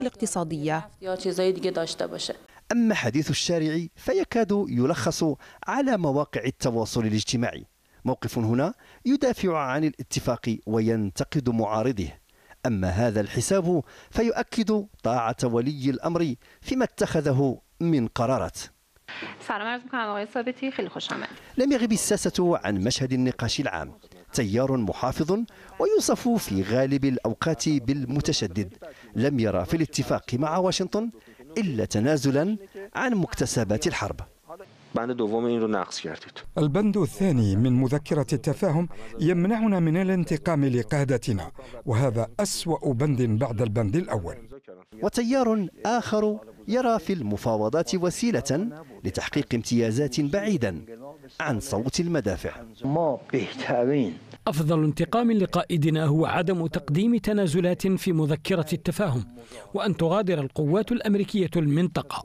الاقتصادية. أما حديث الشارع فيكاد يلخص على مواقع التواصل الاجتماعي. موقف هنا يدافع عن الاتفاق وينتقد معارضه، أما هذا الحساب فيؤكد طاعة ولي الأمر فيما اتخذه من قرارات. سلام عرض می‌کنم آقای ثابتی، خیلی خوش آمد. لم يغب الساسة عن مشهد النقاش العام. تيار محافظ ويوصف في غالب الأوقات بالمتشدد لم يرى في الاتفاق مع واشنطن إلا تنازلا عن مكتسبات الحرب. البند الثاني من مذكرة التفاهم يمنعنا من الانتقام لقادتنا، وهذا أسوأ بند بعد البند الأول. وتيار آخر يرى في المفاوضات وسيلة لتحقيق امتيازات بعيدا عن صوت المدافع. أفضل انتقام لقائدنا هو عدم تقديم تنازلات في مذكرة التفاهم، وأن تغادر القوات الأمريكية المنطقة.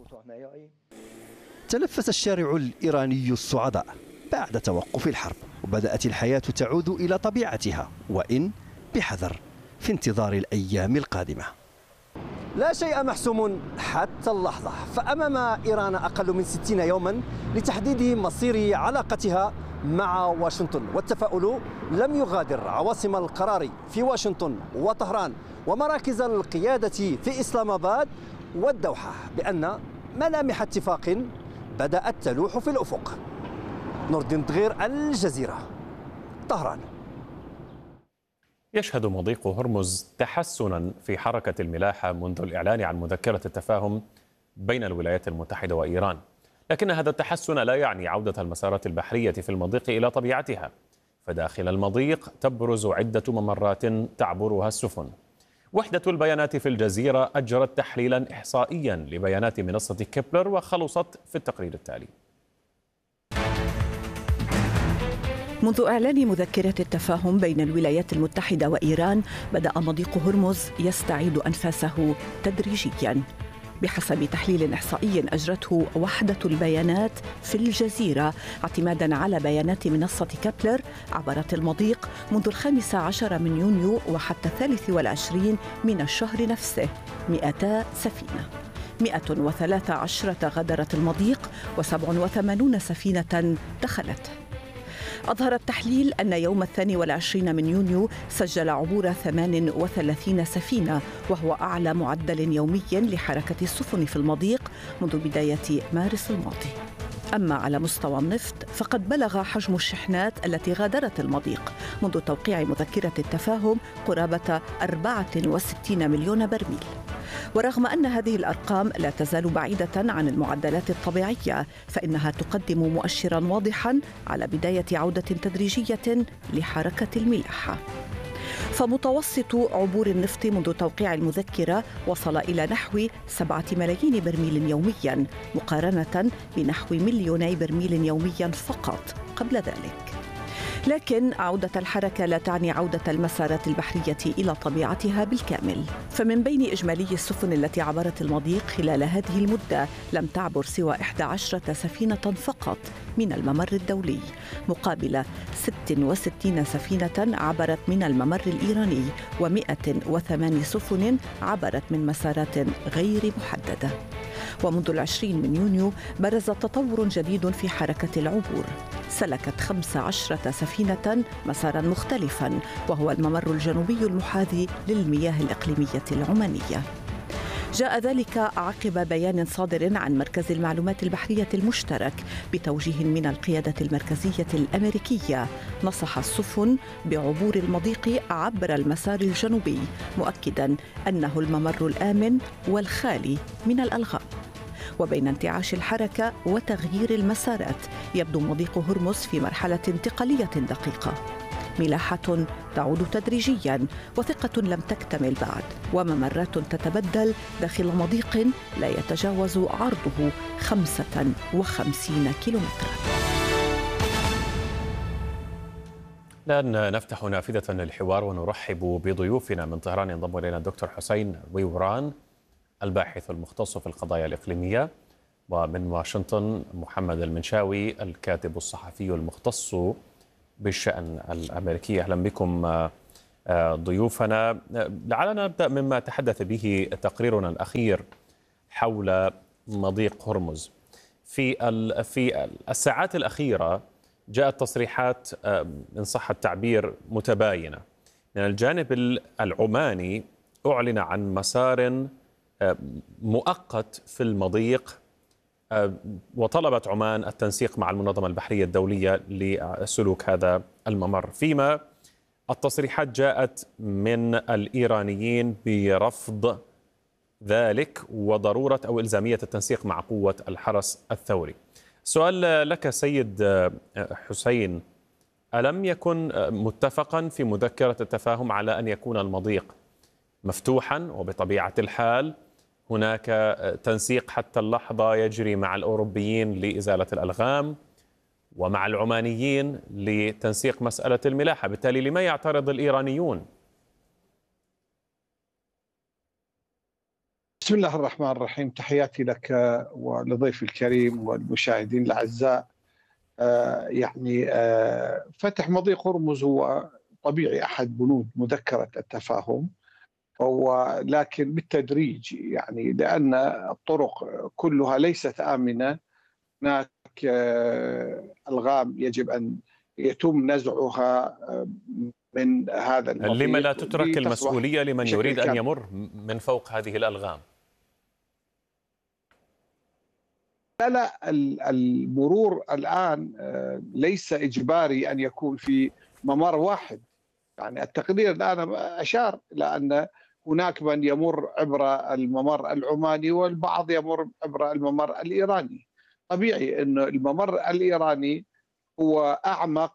تنفس الشارع الإيراني الصعداء بعد توقف الحرب، وبدأت الحياة تعود إلى طبيعتها، وإن بحذر في انتظار الأيام القادمة. لا شيء محسوم حتى اللحظة، فأمام إيران أقل من 60 يوما لتحديد مصير علاقتها مع واشنطن، والتفاؤل لم يغادر عواصم القرار في واشنطن وطهران ومراكز القيادة في إسلام آباد والدوحة بأن ملامح اتفاق بدأت تلوح في الأفق. نور الدين دغير، الجزيرة، طهران. يشهد مضيق هرمز تحسنا في حركة الملاحة منذ الإعلان عن مذكرة التفاهم بين الولايات المتحدة وإيران، لكن هذا التحسن لا يعني عودة المسارات البحرية في المضيق إلى طبيعتها، فداخل المضيق تبرز عدة ممرات تعبرها السفن. وحدة البيانات في الجزيرة أجرت تحليلا إحصائيا لبيانات منصة كيبلر وخلصت في التقرير التالي. منذ إعلان مذكرة التفاهم بين الولايات المتحدة وإيران، بدأ مضيق هرمز يستعيد أنفاسه تدريجياً. بحسب تحليل إحصائي أجرته وحدة البيانات في الجزيرة اعتماداً على بيانات منصة كابلر، عبرت المضيق منذ 15 من يونيو وحتى 23 من الشهر نفسه 200 سفينة. 113 غادرت المضيق و87 سفينة دخلته. أظهر التحليل أن يوم 22 من يونيو سجل عبور 38 سفينة، وهو أعلى معدل يومي لحركة السفن في المضيق منذ بداية مارس الماضي. أما على مستوى النفط فقد بلغ حجم الشحنات التي غادرت المضيق منذ توقيع مذكرة التفاهم قرابة 64 مليون برميل. ورغم أن هذه الأرقام لا تزال بعيدة عن المعدلات الطبيعية، فإنها تقدم مؤشراً واضحاً على بداية عودة تدريجية لحركة الملاحة. فمتوسط عبور النفط منذ توقيع المذكرة وصل إلى نحو 7 ملايين برميل يومياً، مقارنة بنحو 2 مليون برميل يومياً فقط قبل ذلك. لكن عودة الحركة لا تعني عودة المسارات البحرية إلى طبيعتها بالكامل، فمن بين إجمالي السفن التي عبرت المضيق خلال هذه المدة لم تعبر سوى 11 سفينة فقط من الممر الدولي، مقابل 66 سفينة عبرت من الممر الإيراني و108 سفن عبرت من مسارات غير محددة. ومنذ 20 من يونيو برز تطور جديد في حركة العبور، سلكت 15 سفينة مسارا مختلفا، وهو الممر الجنوبي المحاذي للمياه الإقليمية العمانية. جاء ذلك عقب بيان صادر عن مركز المعلومات البحرية المشترك بتوجيه من القيادة المركزية الأمريكية نصح السفن بعبور المضيق عبر المسار الجنوبي، مؤكدا أنه الممر الآمن والخالي من الألغام. وبين انتعاش الحركة وتغيير المسارات يبدو مضيق هرمز في مرحلة انتقالية دقيقة، ملاحة تعود تدريجيا وثقة لم تكتمل بعد، وممرات تتبدل داخل مضيق لا يتجاوز عرضه 55 كيلومترا. الآن نفتح نافذة للحوار ونرحب بضيوفنا. من طهران ينضم إلينا الدكتور حسين ويوران الباحث المختص في القضايا الإقليمية، ومن واشنطن محمد المنشاوي الكاتب الصحفي المختص بالشأن الأمريكي. أهلا بكم ضيوفنا. لعلنا نبدأ مما تحدث به تقريرنا الأخير حول مضيق هرمز. في الساعات الأخيرة جاءت تصريحات إن صح التعبير متباينة. من الجانب العماني أعلن عن مسار مؤقت في المضيق، وطلبت عمان التنسيق مع المنظمة البحرية الدولية لسلوك هذا الممر، فيما التصريحات جاءت من الإيرانيين برفض ذلك وضرورة أو إلزامية التنسيق مع قوة الحرس الثوري. سؤال لك سيد حسين، ألم يكن متفقا في مذكرة التفاهم على أن يكون المضيق مفتوحا، وبطبيعة الحال هناك تنسيق حتى اللحظة يجري مع الأوروبيين لإزالة الألغام ومع العمانيين لتنسيق مسألة الملاحة، بالتالي لما يعترض الإيرانيون؟ بسم الله الرحمن الرحيم، تحياتي لك ولضيف الكريم والمشاهدين الأعزاء. فتح مضيق هرمز هو طبيعي أحد بنود مذكرة التفاهم، ولكن بالتدريج، لأن الطرق كلها ليست آمنة. هناك ألغام يجب أن يتم نزعها من هذا المضيق. لما لا تترك المسؤولية لمن يريد أن يمر من فوق هذه الألغام؟ لا، المرور الآن ليس إجباري أن يكون في ممر واحد. التقرير الآن أشار إلى أن هناك من يمر عبر الممر العماني والبعض يمر عبر الممر الإيراني. طبيعي أن الممر الإيراني هو أعمق،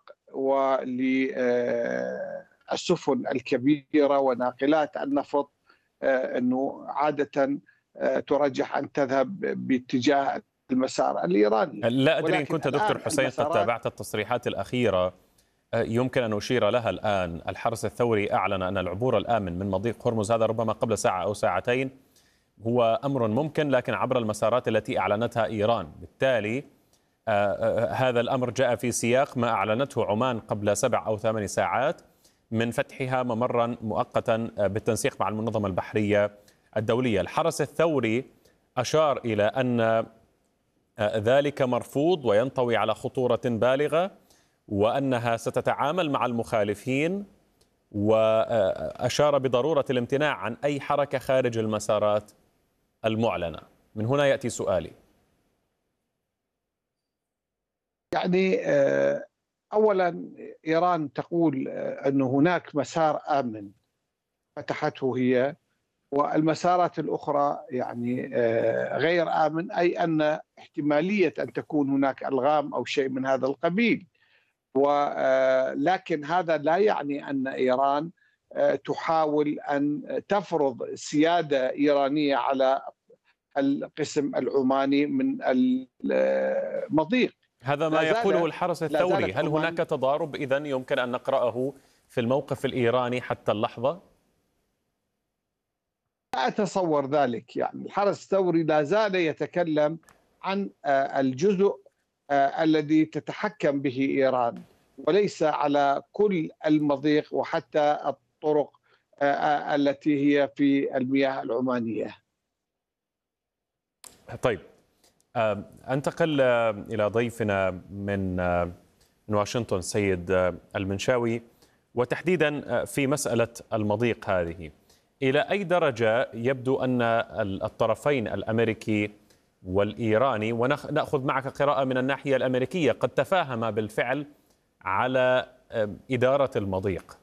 وللسفن الكبيرة وناقلات النفط أنه عادة ترجح أن تذهب باتجاه المسار الإيراني. لا أدري إن كنت دكتور حسين قد تابعت التصريحات الأخيرة، يمكن أن أشير لها الآن. الحرس الثوري أعلن أن العبور الآمن من مضيق هرمز، هذا ربما قبل ساعة أو ساعتين، هو أمر ممكن لكن عبر المسارات التي أعلنتها إيران. بالتالي هذا الأمر جاء في سياق ما أعلنته عمان قبل 7 أو 8 ساعات من فتحها ممرا مؤقتا بالتنسيق مع المنظمة البحرية الدولية. الحرس الثوري أشار إلى أن ذلك مرفوض وينطوي على خطورة بالغة، وأنها ستتعامل مع المخالفين، وأشار بضرورة الامتناع عن أي حركة خارج المسارات المعلنة. من هنا يأتي سؤالي. أولا إيران تقول أن هناك مسار آمن فتحته هي، والمسارات الأخرى غير آمن، أي أن احتمالية أن تكون هناك ألغام أو شيء من هذا القبيل. ولكن هذا لا يعني أن إيران تحاول أن تفرض سيادة إيرانية على القسم العماني من المضيق. هذا ما يقوله الحرس الثوري. هل هناك تضارب إذن يمكن أن نقرأه في الموقف الإيراني حتى اللحظة؟ لا أتصور ذلك. الحرس الثوري لا زال يتكلم عن الجزء الذي تتحكم به إيران، وليس على كل المضيق وحتى الطرق التي هي في المياه العمانية. طيب، أنتقل إلى ضيفنا من واشنطن سيد المنشاوي، وتحديدا في مسألة المضيق هذه. إلى أي درجة يبدو أن الطرفين الأمريكي والإيراني، ونأخذ معك قراءة من الناحية الأمريكية، قد تفاهما بالفعل على إدارة المضيق؟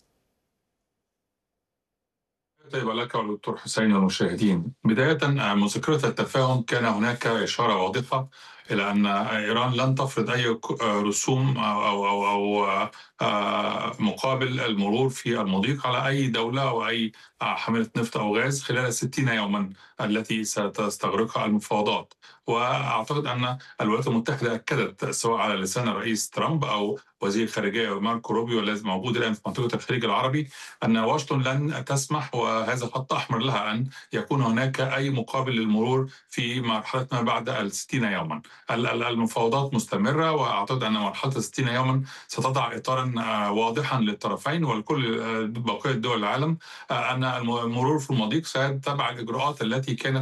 طيب لك والدكتور حسين والمشاهدين. بداية، مذكرة التفاهم كان هناك إشارة واضحة إلى أن إيران لن تفرض أي رسوم أو مقابل المرور في المضيق على أي دولة أو أي حاملة نفط أو غاز خلال 60 يوما التي ستستغرقها المفاوضات. وأعتقد أن الولايات المتحدة أكدت سواء على لسان الرئيس ترامب أو وزير الخارجية ماركو روبيو الذي موجود الآن في منطقة الخليج العربي أن واشنطن لن تسمح، وهذا خط أحمر لها، أن يكون هناك أي مقابل للمرور في مرحلة ما بعد 60 يوما. المفاوضات مستمرة، وأعتقد أن مرحلة 60 يوما ستضع إطارا واضحا للطرفين ولكل بقية دول العالم أن المرور في المضيق سيتبع الإجراءات التي كانت